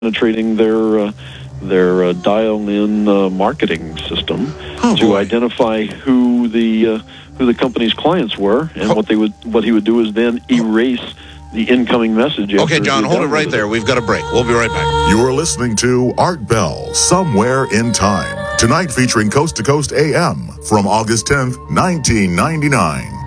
penetrating their dial-in marketing system to identify who the company's clients were, and what he would do is then erase the incoming message. Okay, John, hold it right there. We've got a break. We'll be right back. You're listening to Art Bell, Somewhere in Time. Tonight featuring Coast to Coast AM from August 10th, 1999.